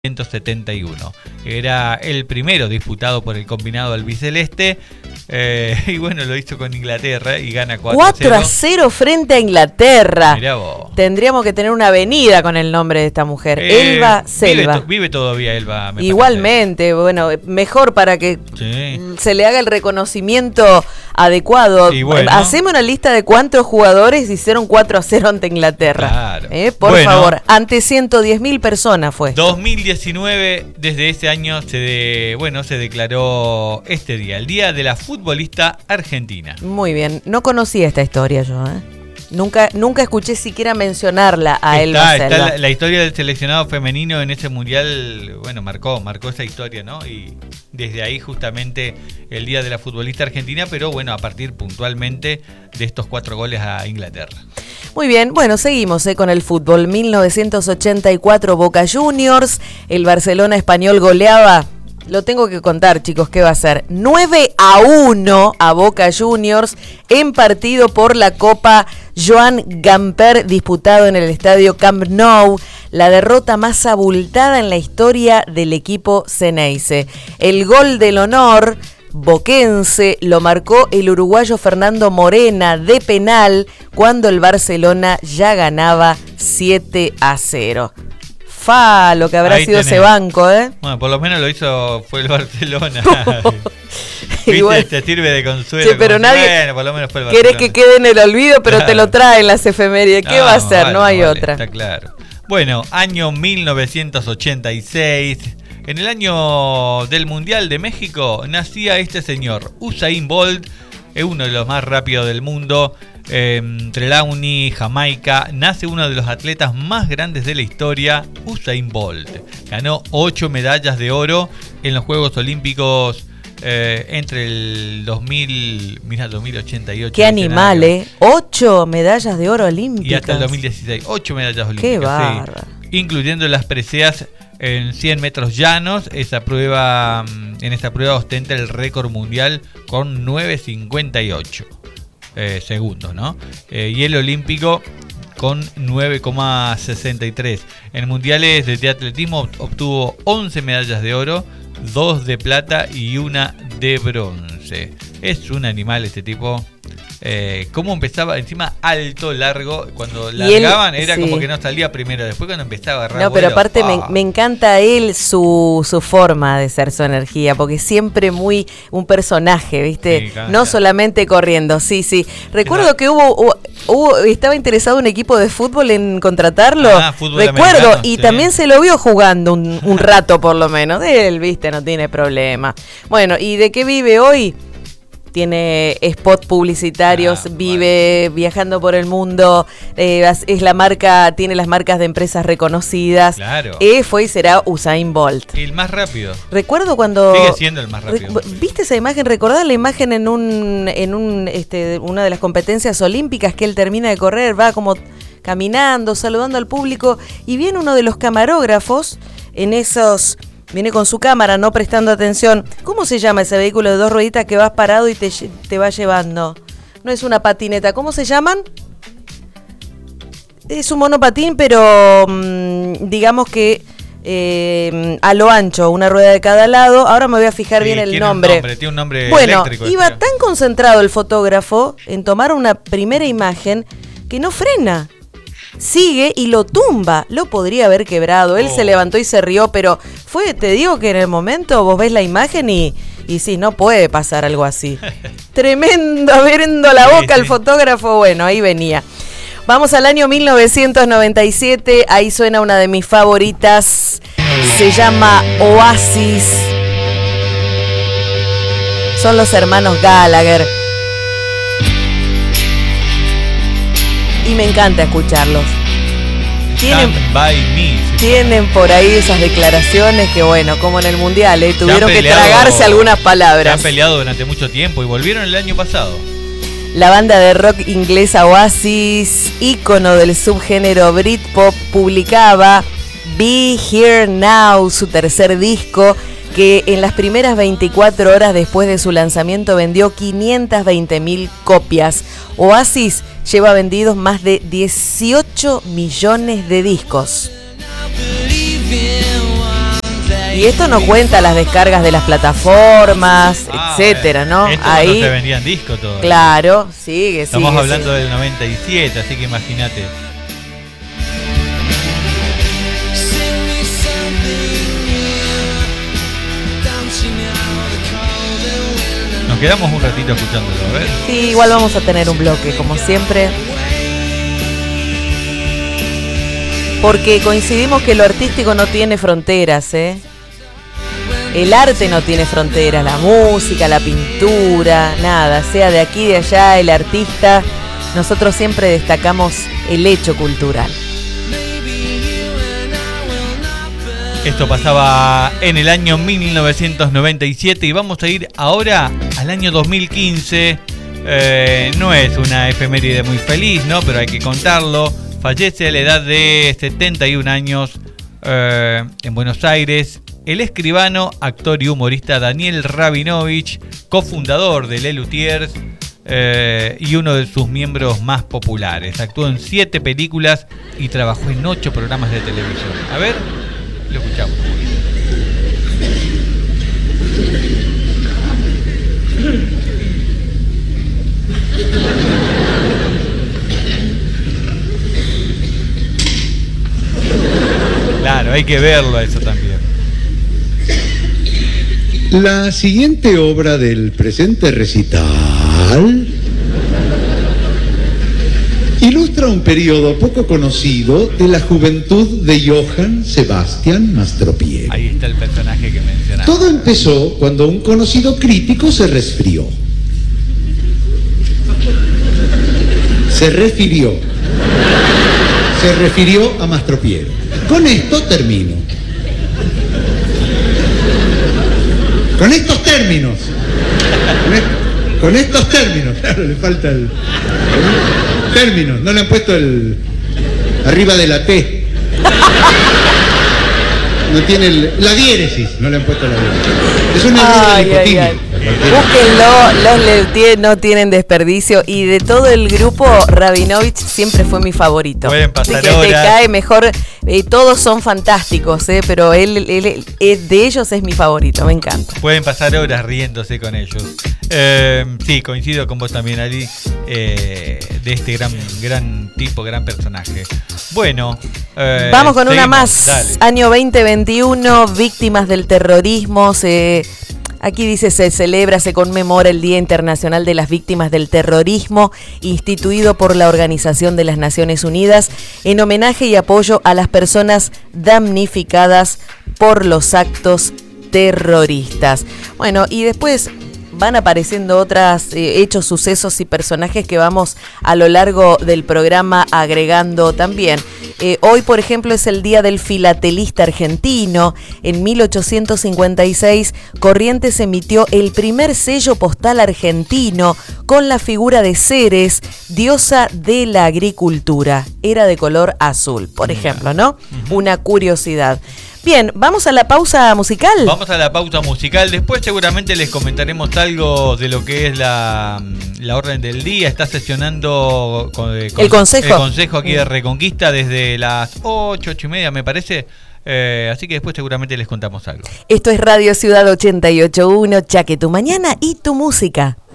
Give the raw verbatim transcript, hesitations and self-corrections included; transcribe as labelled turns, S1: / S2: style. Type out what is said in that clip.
S1: mil novecientos setenta y uno. Era el primero disputado por el combinado albiceleste eh, y bueno, lo hizo con Inglaterra y gana cuatro a cero
S2: frente a Inglaterra.
S1: Mirá vos.
S2: Tendríamos que tener una avenida con el nombre de esta mujer. Eh, Elba Selva.
S1: Vive, to- vive todavía Elba. Me
S2: Igualmente, parece. Bueno, mejor para que
S1: sí.
S2: se le haga el reconocimiento adecuado.
S1: Bueno.
S2: Hacemos una lista de cuántos jugadores hicieron cuatro a cero ante Inglaterra.
S1: Claro.
S2: Eh, por
S1: bueno,
S2: favor, ante ciento diez mil personas fue.
S1: dos mil diecinueve, desde ese año se de, bueno, se declaró este día, el Día de la Futbolista Argentina.
S2: Muy bien, no conocía esta historia yo, ¿eh? Nunca, nunca escuché siquiera mencionarla a
S1: está,
S2: Elba Selva.
S1: Está la, la historia del seleccionado femenino en ese mundial, bueno, marcó, marcó esa historia, ¿no? Y desde ahí justamente el Día de la Futbolista Argentina, pero bueno, a partir puntualmente de estos cuatro goles a Inglaterra.
S2: Muy bien, bueno, seguimos eh, con el fútbol. mil novecientos ochenta y cuatro Boca Juniors, el Barcelona español goleaba. Lo tengo que contar, chicos, ¿qué va a ser? nueve a uno a Boca Juniors en partido por la Copa Joan Gamper disputado en el estadio Camp Nou, la derrota más abultada en la historia del equipo Xeneize. El gol del honor boquense lo marcó el uruguayo Fernando Morena de penal cuando el Barcelona ya ganaba siete a cero. Fa, lo que habrá
S1: Ahí
S2: sido
S1: tenés.
S2: ese banco, ¿eh?
S1: Bueno, por lo menos lo hizo, fue el Barcelona.
S2: Y bueno,
S1: te sirve de consuelo.
S2: che, pero
S1: como
S2: nadie,
S1: si, bueno, por lo menos fue el Barcelona.
S2: querés que quede en el olvido, pero
S1: Claro.
S2: te lo traen las efemérides. ¿Qué
S1: No,
S2: va a hacer?
S1: vale,
S2: No hay
S1: vale,
S2: otra.
S1: Está claro. Bueno, año mil novecientos ochenta y seis. En el año del Mundial de México nacía este señor, Usain Bolt, es uno de los más rápidos del mundo. Eh, entre Trelawney, Jamaica, nace uno de los atletas más grandes de la historia, Usain Bolt. Ganó ocho medallas de oro en los Juegos Olímpicos eh, entre el dos mil, mira, dos mil ochenta y ocho.
S2: Qué animal, ¿eh? Ocho medallas de oro olímpicas.
S1: Y hasta el dos mil dieciséis, ocho medallas olímpicas.
S2: Qué bárbaro.
S1: Sí, incluyendo las preseas en cien metros llanos. Esa prueba, en esta prueba ostenta el récord mundial con nueve cincuenta y ocho eh, segundos, ¿no? Eh, y el olímpico con nueve coma sesenta y tres. En mundiales de atletismo obtuvo once medallas de oro, dos de plata y una de bronce. Es un animal este tipo. Eh, cómo empezaba, encima alto, largo, cuando largaban él, era sí. como que no salía primero, después cuando empezaba a agarrar
S2: no, pero
S1: vuelo,
S2: aparte
S1: ¡oh!
S2: me, me encanta él, su, su forma de ser, su energía, porque siempre muy un personaje, ¿viste? Sí, no solamente corriendo, sí, sí. Recuerdo no. que hubo, hubo, hubo, estaba interesado un equipo de fútbol en contratarlo, ah, recuerdo, y sí. también se lo vio jugando un, un rato por lo menos, él, ¿viste? No tiene problema. Bueno, ¿y de qué vive hoy? Tiene spots publicitarios, ah, vive vale. viajando por el mundo, eh, es la marca, tiene las marcas de empresas reconocidas.
S1: Claro.
S2: Eh, fue y será Usain Bolt.
S1: Y el más rápido.
S2: Recuerdo cuando
S1: sigue siendo el más rápido.
S2: ¿Viste esa imagen? ¿Recordás la imagen en un en un este una de las competencias olímpicas que él termina de correr, va como caminando, saludando al público y viene uno de los camarógrafos en esos viene con su cámara, no prestando atención. ¿Cómo se llama ese vehículo de dos rueditas que vas parado y te, te va llevando? No es una patineta. ¿Cómo se llaman? Es un monopatín, pero mmm, digamos que eh, a lo ancho, una rueda de cada lado. Ahora me voy a fijar sí, bien el nombre.
S1: Un nombre. Tiene un nombre
S2: bueno,
S1: eléctrico.
S2: Iba tan concentrado el fotógrafo en tomar una primera imagen que no frena. Sigue y lo tumba, lo podría haber quebrado. Él oh. se levantó y se rió, pero fue, te digo que en el momento vos ves la imagen y, y sí, no puede pasar algo así. Tremendo, abriendo la boca el fotógrafo, bueno, ahí venía. Vamos al año mil novecientos noventa y siete, ahí suena una de mis favoritas, se llama Oasis. Son los hermanos Gallagher. Y me encanta escucharlos. Tienen,
S1: by me,
S2: tienen por ahí esas declaraciones que, bueno, como en el Mundial, ¿eh? tuvieron peleado, que tragarse algunas palabras.
S1: Se han peleado durante mucho tiempo y volvieron el año pasado.
S2: La banda de rock inglesa Oasis, ícono del subgénero Britpop, publicaba Be Here Now, su tercer disco, que en las primeras veinticuatro horas después de su lanzamiento vendió quinientas veinte mil copias. Oasis lleva vendidos más de dieciocho millones de discos. Y esto no cuenta las descargas de las plataformas, ah, etcétera, ¿no?
S1: Esto
S2: ahí
S1: se vendían discos todo.
S2: Claro, sigue,
S1: Estamos
S2: sigue,
S1: hablando
S2: sigue.
S1: del noventa y siete, así que imagínate. Nos quedamos un ratito escuchándolo, a ver.
S2: Sí, igual vamos a tener un bloque, como siempre. Porque coincidimos que lo artístico no tiene fronteras, ¿eh? El arte no tiene fronteras, la música, la pintura, nada, sea de aquí, de allá, el artista. Nosotros siempre destacamos el hecho cultural.
S1: Esto pasaba en el año mil novecientos noventa y siete y vamos a ir ahora al año dos mil quince. Eh, no es una efeméride muy feliz, ¿no? Pero hay que contarlo. Fallece a la edad de setenta y un años eh, en Buenos Aires el escribano, actor y humorista Daniel Rabinovich, cofundador de Les Luthiers eh, y uno de sus miembros más populares. Actuó en siete películas y trabajó en ocho programas de televisión. A ver, lo escuchamos. Claro, hay que verlo a eso también.
S3: La siguiente obra del presente recital ilustra un periodo poco conocido de la juventud de Johann Sebastian Mastropiero.
S1: Ahí está el personaje que mencionaba.
S3: Todo empezó cuando un conocido crítico se resfrió. Se refirió. Se refirió a Mastropiero. Con esto termino. Con estos términos. Con, est- con estos términos. Claro, le falta el... Términos. No le han puesto el... arriba de la T. No tiene el... la diéresis. No le han puesto la diéresis. Es un error de nicotina.
S2: Búsquenlo, los Lelutier no tienen desperdicio. Y de todo el grupo, Rabinovich siempre fue mi favorito.
S1: Pueden pasar
S2: Así que
S1: horas.
S2: te cae mejor. Eh, todos son fantásticos, eh, pero él, él, él, él de ellos es mi favorito, me encanta.
S1: Pueden pasar horas riéndose con ellos. Eh, sí, coincido con vos también, Ali, eh, de este gran, gran tipo, gran personaje. Bueno, eh,
S2: vamos con
S1: seguimos.
S2: una más.
S1: Dale.
S2: Año veinte veintiuno, víctimas del terrorismo. Se... Aquí dice, se celebra, se conmemora el Día Internacional de las Víctimas del Terrorismo, instituido por la Organización de las Naciones Unidas, en homenaje y apoyo a las personas damnificadas por los actos terroristas. Bueno, y después van apareciendo otros eh, hechos, sucesos y personajes que vamos a lo largo del programa agregando también. Eh, hoy, por ejemplo, es el Día del Filatelista Argentino. En mil ochocientos cincuenta y seis, Corrientes emitió el primer sello postal argentino con la figura de Ceres, diosa de la agricultura. Era de color azul, por ejemplo, ¿no? Uh-huh. Una curiosidad. Bien, ¿vamos a la pausa musical?
S1: Vamos a la pausa musical. Después seguramente les comentaremos algo de lo que es la, la orden del día. Está sesionando con, con
S2: el consejo.
S1: El consejo aquí de Reconquista desde las ocho, ocho y media me parece. Eh, así que después seguramente les contamos algo.
S2: Esto es Radio Ciudad ochenta y ocho punto uno, Chaque tu mañana y tu música.